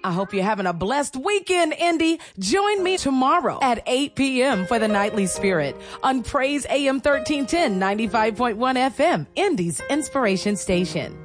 I hope you're having a blessed weekend, Indy. Join me tomorrow at 8 p.m. for the Nightly Spirit on Praise AM 1310, 95.1 FM, Indy's Inspiration Station.